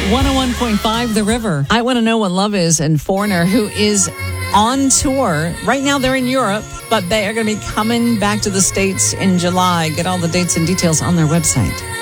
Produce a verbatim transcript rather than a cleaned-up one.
one oh one point five The River. I Want to Know What Love Is, and Foreigner, who is on tour. Right now they're in Europe, but they are going to be coming back to the States in July. Get all the dates and details on their website.